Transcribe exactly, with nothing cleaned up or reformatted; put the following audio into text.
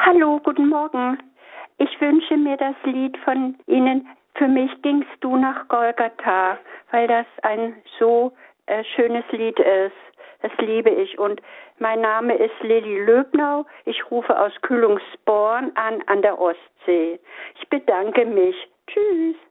Hallo, guten Morgen. Ich wünsche mir das Lied von Ihnen, Für mich gingst du nach Golgatha, weil das ein so äh, schönes Lied ist. Das liebe ich. Und mein Name ist Lilly Löbnau. Ich rufe aus Kühlungsborn an, an der Ostsee. Ich bedanke mich. Tschüss.